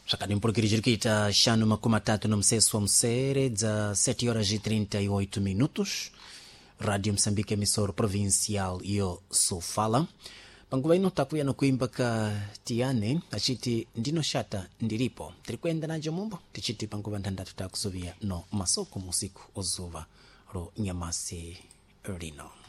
Sakani mpulukiri jirikita shanu makumi tatu na mseso wa msere za 7 horas e 38 minutos. Radio Moçambique emissora provincial yo Sofala. Panguva ino takuya no kuimba ka tiane achiti ndino shata ndiripo. Tirikwenda najo mumbo tichiti panguva ndandatu takusuvia no masoko musiku ozuva ro nyamasi rino.